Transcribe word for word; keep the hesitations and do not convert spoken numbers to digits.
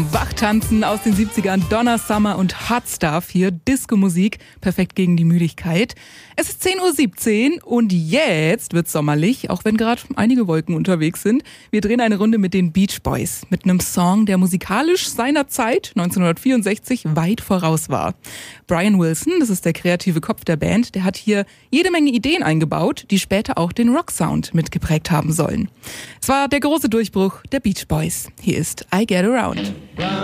Wachtanzen aus den siebzigern, Donna Summer und Hot Stuff hier, Disco-Musik, perfekt gegen die Müdigkeit. Es ist zehn Uhr siebzehn und jetzt wird's sommerlich, auch wenn gerade einige Wolken unterwegs sind. Wir drehen eine Runde mit den Beach Boys, mit einem Song, der musikalisch seiner Zeit neunzehnhundertvierundsechzig weit voraus war. Brian Wilson, das ist der kreative Kopf der Band, der hat hier jede Menge Ideen eingebaut, die später auch den Rock-Sound mitgeprägt haben sollen. Es war der große Durchbruch der Beach Boys. Hier ist I Get Around.